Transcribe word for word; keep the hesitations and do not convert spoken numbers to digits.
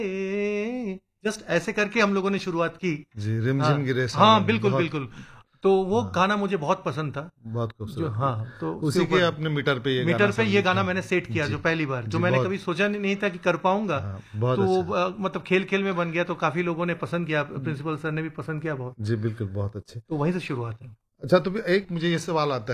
Just ऐसे करके हम लोगों ने शुरुआत की जी, रिमझिम गिरे हाँ, हाँ बिल्कुल बिल्कुल। तो वो हाँ, गाना मुझे बहुत पसंद था, बहुत खूबसूरत। हाँ, तो उसी के अपने मीटर पे ये मीटर पे ये गाना गाना मैंने सेट किया, जो पहली बार, जो मैंने कभी सोचा नहीं था कि कर पाऊंगा। हाँ, बहुत तो अच्छा। मतलब खेल खेल में बन गया, तो काफी लोगों ने पसंद किया, प्रिंसिपल सर ने भी पसंद किया बहुत। जी बिल्कुल, बहुत अच्छे। तो वहीं से शुरुआत है। अच्छा, तो एक मुझे ये सवाल आता है